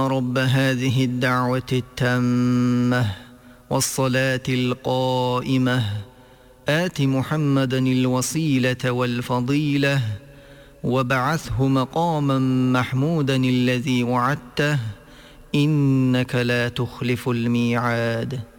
رب هذه الدعوة التامة والصلاة القائمة آت محمدا الوسيلة والفضيلة وابعثه مقاما محمودا الذي وعدته إنك لا تخلف الميعاد.